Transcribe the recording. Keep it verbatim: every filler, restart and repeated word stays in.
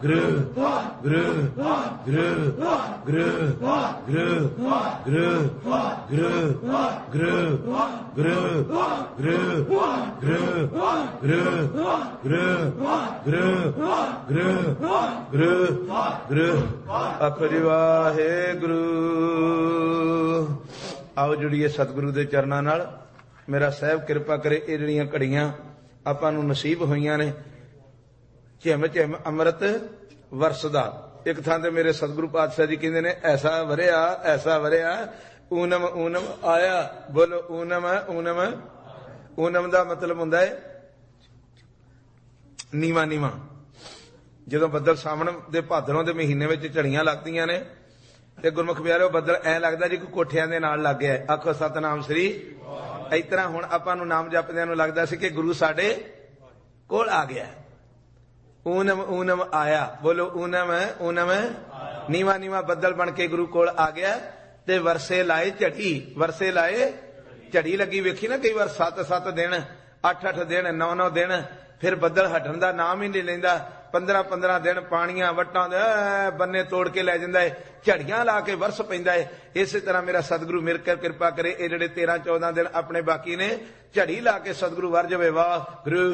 ਗੁਰੂ ਗੁਰੂ ਗੁਰੂ ਗੁਰੂ ਗੁਰੂ ਗੁਰੂ ਗੁਰੂ ਗੁਰੂ ਗੁਰੂ ਗੁਰੂ ਗੁਰੂ ਗੁਰੂ ਗੁਰੂ ਗੁਰੂ ਗੁਰੂ ਗੁਰੂ ਗੁਰੂ ਆਖੋ ਜੀ ਵਾਹਿਗੁਰੂ। ਆਓ ਜੁੜੀਏ ਸਤਿਗੁਰੂ ਦੇ ਚਰਨਾਂ ਨਾਲ। ਮੇਰਾ ਸਾਹਿਬ ਕਿਰਪਾ ਕਰੇ ਇਹ ਜਿਹੜੀਆਂ ਘੜੀਆਂ ਆਪਾਂ ਨੂੰ ਨਸੀਬ ਹੋਈਆਂ ਨੇ, ਝਿਮ ਝਿਮ ਅੰਮ੍ਰਿਤ ਵਰਸਦਾ। ਇੱਕ ਥਾਂ ਤੇ ਮੇਰੇ ਸਤਿਗੁਰੂ ਪਾਤਸ਼ਾਹ ਜੀ ਕਹਿੰਦੇ ਨੇ, ਐਸਾ ਵਰਿਆ ਐਸਾ ਵਰਿਆ ਊਨਮ ਊਨਮ ਆਇਆ। ਬੋਲੋ ਊਨਮ ਊਨਮ। ਊਨਮ ਦਾ ਮਤਲਬ ਹੁੰਦਾ ਹੈ ਨੀਵਾਂ ਨੀਵਾਂ। ਜਦੋਂ ਬੱਦਲ ਸਾਵਣ ਦੇ ਭਾਦਰੋਂ ਦੇ ਮਹੀਨੇ ਵਿੱਚ ਝੜੀਆਂ ਲੱਗਦੀਆਂ ਨੇ ਤੇ ਗੁਰਮੁਖ ਪਿਆਰਿਓ ਬੱਦਲ ਐ ਲੱਗਦਾ ਜੀ ਕੋਈ ਕੋਠਿਆਂ ਦੇ ਨਾਲ ਲੱਗ ਗਿਆ। ਆਖੋ ਸਤਨਾਮ ਸ੍ਰੀ। ਇਸ ਤਰ੍ਹਾਂ ਹੁਣ ਆਪਾਂ ਨੂੰ ਨਾਮ ਜਪਦਿਆਂ ਨੂੰ ਲੱਗਦਾ ਸੀ ਕਿ ਗੁਰੂ ਸਾਡੇ ਕੋਲ ਆ ਗਿਆ। ਊਨਮ ਊਨਮ ਆਇਆ। ਬੋਲੋ ਊਨਮ ਊਨਮ। ਨੀਵਾਂ ਨੀਵਾਂ ਬੱਦਲ ਬਣ ਕੇ ਗੁਰੂ ਕੋਲ ਆ ਗਿਆ ਤੇ ਵਰਸੇ ਲਾਏ ਝੜੀ। ਵਰਸੇ ਲਾਏ ਝੜੀ ਲੱਗੀ। ਵੇਖੀ ਨਾ ਕਈ ਵਾਰ ਸੱਤ ਸੱਤ ਦਿਨ ਅੱਠ ਅੱਠ ਦਿਨ ਨੌ ਨੌ ਦਿਨ ਫਿਰ ਬੱਦਲ ਹਟਣ ਦਾ ਨਾਮ ਹੀ ਨਹੀਂ ਲੈਂਦਾ। ਪੰਦਰਾਂ ਪੰਦਰਾਂ ਦਿਨ ਪਾਣੀਆਂ ਵੱਟਾਂ ਦੇ ਬੰਨੇ ਤੋੜ ਕੇ ਲੈ ਜਾਂਦਾ ਹੈ, ਝੜੀਆਂ ਲਾ ਕੇ ਵਰਸ ਪੈਂਦਾ ਹੈ। ਇਸੇ ਤਰ੍ਹਾਂ ਮੇਰਾ ਸਤਿਗੁਰੂ ਮੇਰੇ ਕਰ ਕਿਰਪਾ ਕਰੇ ਇਹ ਜਿਹੜੇ ਤੇਰਾਂ ਚੌਦਾਂ ਦਿਨ ਆਪਣੇ ਬਾਕੀ ਨੇ ਝੜੀ ਲਾ ਕੇ ਸਤਿਗੁਰੂ ਵਰ ਜਾਵੇ। ਵਾਹ ਗੁਰੂ।